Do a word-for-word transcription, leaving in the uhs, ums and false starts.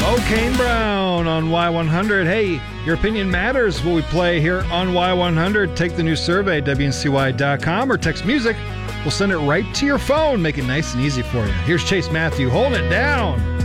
O'Kane Brown on Y one hundred. Hey, your opinion matters. What we play here on Y one hundred. Take the new survey, W N C Y dot com, or text music. We'll send it right to your phone. Make it nice and easy for you. Here's Chase Matthew holding it down.